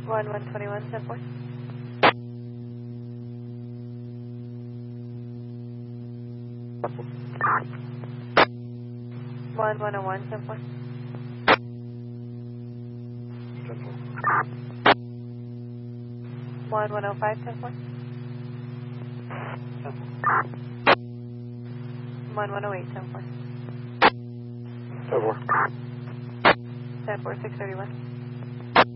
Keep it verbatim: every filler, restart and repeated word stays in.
one one twenty-one, ten four. one one oh one, ten four. ten four. one one oh five, ten four. ten four. one one oh eight, ten four. ten four. ten four, six thirty-one.